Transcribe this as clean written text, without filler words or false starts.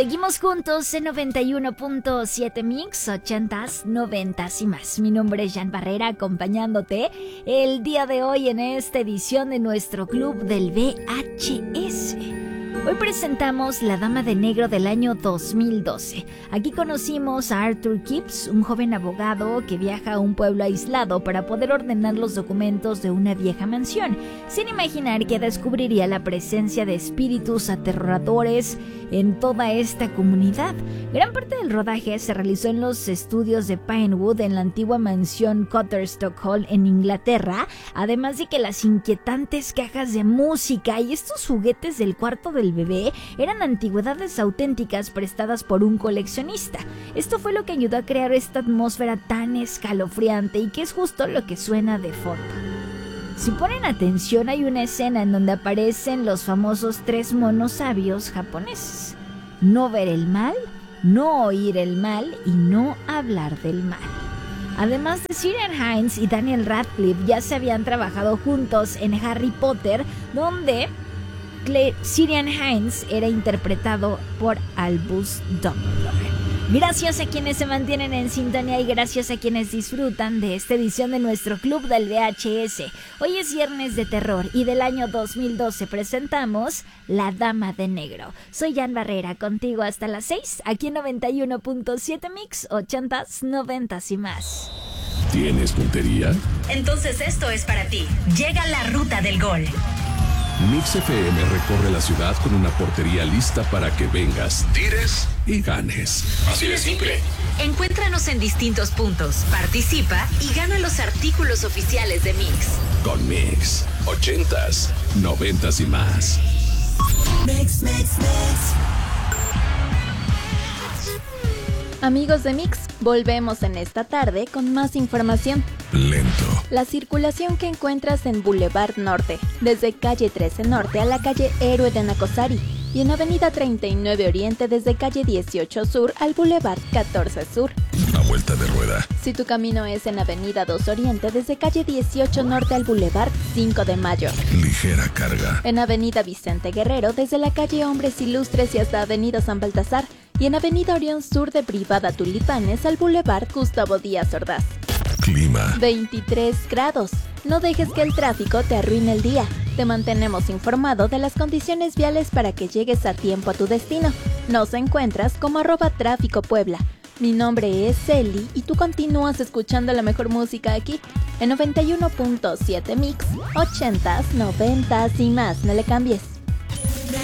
Seguimos juntos en 91.7 Mix, 80s, 90s y más. Mi nombre es Jan Barrera, acompañándote el día de hoy en esta edición de nuestro club del VHS. Hoy presentamos La Dama de Negro del año 2012. Aquí conocimos a Arthur Kipps, un joven abogado que viaja a un pueblo aislado para poder ordenar los documentos de una vieja mansión, sin imaginar que descubriría la presencia de espíritus aterradores en toda esta comunidad. Gran parte del rodaje se realizó en los estudios de Pinewood en la antigua mansión Cotterstock Hall en Inglaterra, además de que las inquietantes cajas de música y estos juguetes del cuarto del bebé eran antigüedades auténticas prestadas por un coleccionista. Esto fue lo que ayudó a crear esta atmósfera tan escalofriante y que es justo lo que suena de fondo. Si ponen atención, hay una escena en donde aparecen los famosos 3 monos sabios japoneses: no ver el mal, no oír el mal y no hablar del mal. Además de Ciarán Hinds y Daniel Radcliffe, ya se habían trabajado juntos en Harry Potter, donde Ciarán Hinds era interpretado por Albus Dumbledore. Gracias a quienes se mantienen en sintonía y gracias a quienes disfrutan de esta edición de nuestro club del VHS. Hoy es viernes de terror y del año 2012 presentamos La Dama de Negro. Soy Jan Barrera, contigo hasta las 6, aquí en 91.7 Mix, 80s, 90s y más. ¿Tienes puntería? Entonces esto es para ti. Llega la ruta del gol. Mix FM recorre la ciudad con una portería lista para que vengas, tires y ganes. Así de simple. Encuéntranos en distintos puntos, participa y gana los artículos oficiales de Mix. Con Mix, 80s, 90s y más. Mix. Amigos de Mix, volvemos en esta tarde con más información. Lento. La circulación que encuentras en Boulevard Norte, desde calle 13 Norte a la calle Héroe de Nacosari, y en avenida 39 Oriente desde calle 18 Sur al Boulevard 14 Sur. A vuelta de rueda. Si tu camino es en avenida 2 Oriente desde calle 18 Norte al Boulevard 5 de Mayo. Ligera carga. En avenida Vicente Guerrero desde la calle Hombres Ilustres y hasta avenida San Baltasar. Y en avenida Orión Sur de Privada Tulipanes al Boulevard Gustavo Díaz Ordaz. Clima. 23 grados. No dejes que el tráfico te arruine el día. Te mantenemos informado de las condiciones viales para que llegues a tiempo a tu destino. Nos encuentras como @tráficopuebla. Mi nombre es Celi y tú continúas escuchando la mejor música aquí en 91.7 Mix, 80s, 90s y más. No le cambies.